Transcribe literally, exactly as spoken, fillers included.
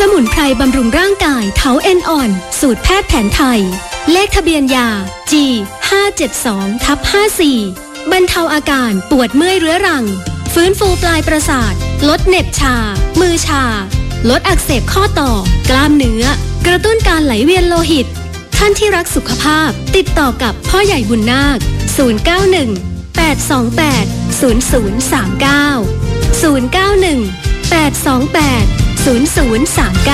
สมุนไพรบำรุงร่างกายเถาเอ็นอ่อนสูตรแพทย์แผนไทยเลขทะเบียนยา จี ห้า เจ็ด สอง ห้า สี่ บรรเทาอาการปวดเมื่อยเรื้อรังฟื้นฟูปลายประสาทลดเหน็บชามือชาลดอักเสบข้อต่อกล้ามเนื้อกระตุ้นการไหลเวียนโลหิตท่านที่รักสุขภาพติดต่อกับพ่อใหญ่บุญนาคศูนย์ เก้า หนึ่ง แปด สอง แปด ศูนย์ ศูนย์ สาม เก้า ศูนย์ เก้า หนึ่ง แปด สอง แปด ศูนย์ ศูนย์ สาม เก้า